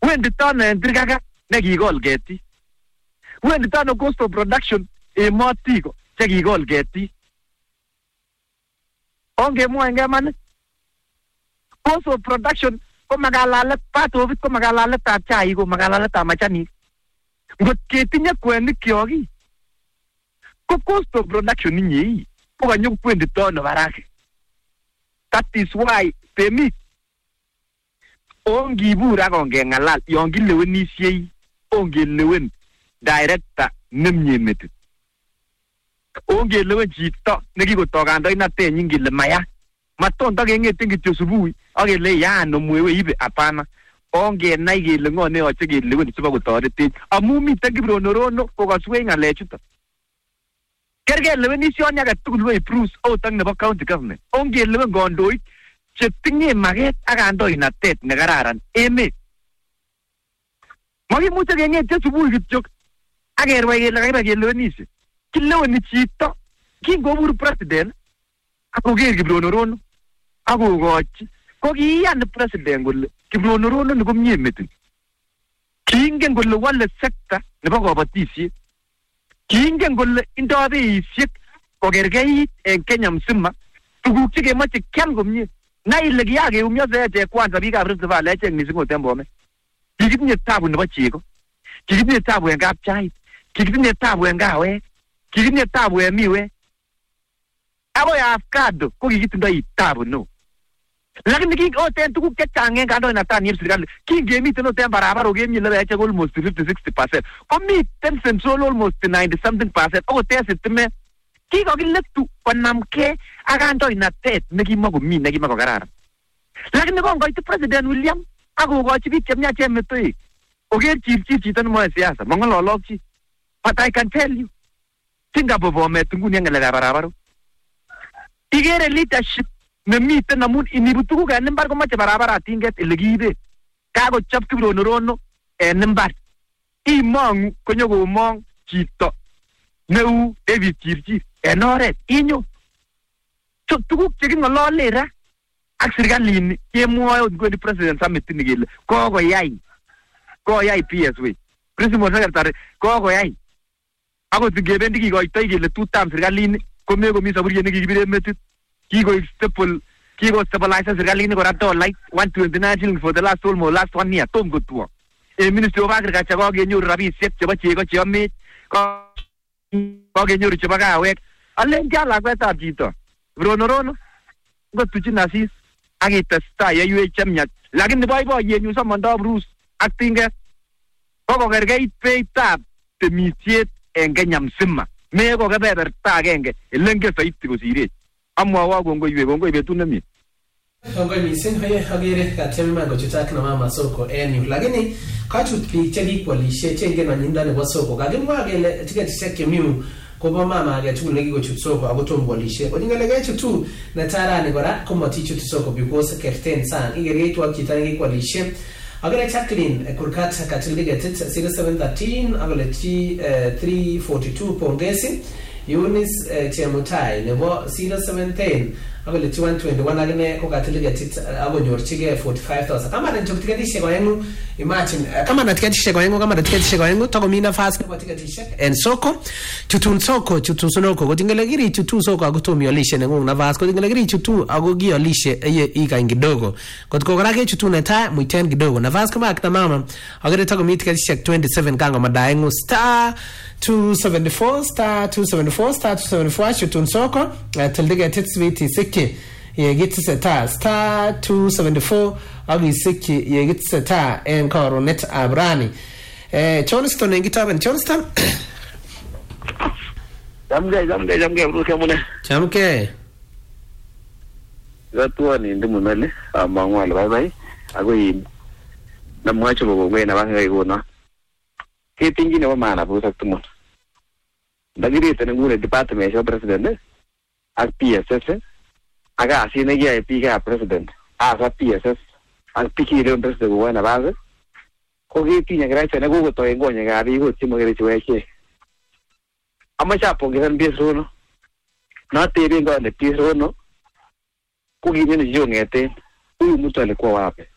Wenditono en Trikaka nekikol ketik. Wenditono cost of production emotiko chekikol ketik. Ongemwa ngeman cost of production ko makalalet patobit ko makalalet ab chaik ko makalalet ab machanik. Ngot ketinye kwenik kyoki ko cost of production inye ko kanyo kwenditono barak. That is why temik ongibur ak ongengalal yon kilewenisiei ongelewen director nemie metit. Ongelewen chito nekikoto kandoinatenyin kele maya. Matonda kengete kityo subuhi akele yaano mwewe ibe hapana. Ongenai kele ngo neyoche kelewen sibo kotoretech amu miten Kipronorono kokoswech ngalechuto. Kerge lewenisioni age tugul wey Bruce otang nebo county government. Ongelewen kandoik chetinye maket ak kandoinatet nekararan emet. Makimuche kengete subuhi kityo akerwai kele kaiba kelewenisi. Kileweni chito kingobur president akoker Kipronorono akokochi ko kiyan president kole Kipronorono ni komie metit. Kiingen kole wale sekta nebo kabatisiet. Kiingen kole indoi beisiek kokerkeit en Kenya mzima tuguk chekemoche kiam komie. Na ile kiyakeumioze echek kwanza biikab Rift Valley echek mising oten Bomet. Kikitinye tabu nebo chego. Kikitinye tabu en kapchait. Kikitinye tabu en kawek. Kikitinye tabu en miwek. Akoi avocado ko kikitindoi tabu no. Lakini oten tuguk chechang en kandoinatet serikali kingemiten oten barabara kemie lebe echek almost 50-60%. Komiten central almost 90-something%. Oten sitimet kikokiletu konamke ak kandoinatet nekimakomi nekimakokararan. Lakini kongoit President William akokochi biik chemiachen metoek oker chito nemoe siasa mong'ololok chi. But I can tell you Singapore Bomet nguni en ngalekab barabara ikere leadership nemiten amun inibu tuguk en imbar komoche barabara tinget ele kiibe kakochop Kipronorono en imbar imong'u konyokomong chito neu David Chirchir en oret inyo. So tuguk cheking'ololen ra ak serikalini kemwoe nguni president summit ni kele koyai PSW principal secretary koyai akot ngebendi kikoitoi kele two term serikalini komekomi saburiet nekikibire metit kikoik stabilize serikalini kora dolait 129 shillings for the last 1 year tom kotuo. Ministry of Agriculture kokenyoru rabisiek chebo chego cheomech kokenyoru chebo kawek. Alen kia lakwetab chito Kipronorono ngotuchin asis akitestai yeiwech chemiach. Lakini boiboiyenyu somondoo Bruce ak tinget kokokerkeit beitab temisiet en Kenya mzima. Meko kebeberta agenge elenge saiti kosirech. Amwowo kongoi betut nemie. Kongoi mising agere katyem kochutak na mama soko enyu. Lakini kachut biik chekikwolishe chengen anyinda nebo soko. Kakimwa kele tiketishek chemiu kobo mama age tugul nekikochut soko akotom kwolishe. Odingalege chutu netarani kora komotichut soko because kerten sang igergeitu ak chito nekikwolishe. Agere Jacqueline kurkat katildigetit 0713 agoleti 342 pongezi. Eunice Chemutai nebo 0710 agoleti 121 agine ko katildigetit agonyorchige 45000. Kama na tiketishek oengu imagine kama na tiketishek oengu takomi nafas nebo tiketishek en soko chutun sonoko kotingelegiri chutu soko akotomi olishe nengung nafas kotingelegiri chutu agogi olishe eye ika kidogo kotko kora ke chutu neta muiten kidogo nafas kama akina mama agere takomi tiketishek 27 kango madaengu star 274 chutun soko tildigetit switi siki yegitseta star 274 agisiki yegitseta en koronet abrani Johnston ngitaben Johnston jamge Bruce mune jamke gatuani ndimunale amangwale bye agoi namwacho bogwe na bangai gona ketingi ne bamana Bruce tumun dagirite ngure department of president ak PSS aga asine gi PK president aga PSS ak pikire president go na base ko getinya gracia ne go to engonya ga bi go timo gere chiweche amacha pongeran bisrono na tebe ngo ne bisrono ko gi ne jongete huyu mtu alikuwa wapi